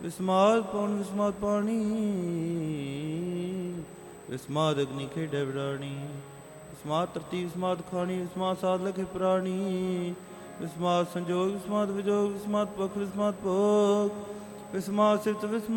ਵਿਸਮਾਦ ਪੌਣ ਵਿਸਮਾਦ ਪਾਣੀ, ਵਿਸਮਾਦ ਅਗਨੀ ਖੇਡੈ ਵਿਰਾਣੀ, ਵਿਸਮਾਦ ਧਰਤੀ ਵਿਸਮਾਦ ਖਾਣੀ, ਵਿਸਮਾਦ ਸਾਧ ਲਖੇ ਪ੍ਰਾਣੀ, ਵਿਸਮਾਦ ਸੰਜੋਗ ਵਿਸਮਾਦ ਵਿਜੋਗ, ਵਿਸਮਾਦ ਪਖ ਵਿਸਮਾਦ ਭੋਗ, ਵਿਸਮਾਦ ਸਿਫਤ ਵਿਸਮਾਦ